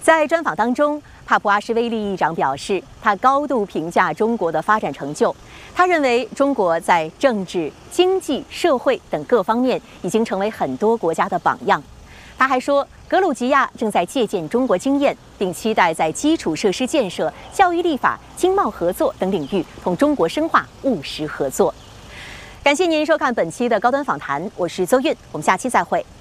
在专访当中，帕普阿什威利议长表示，他高度评价中国的发展成就。他认为中国在政治、经济、社会等各方面已经成为很多国家的榜样。他还说，格鲁吉亚正在借鉴中国经验，并期待在基础设施建设、教育立法、经贸合作等领域同中国深化务实合作。感谢您收看本期的高端访谈，我是邹韵，我们下期再会。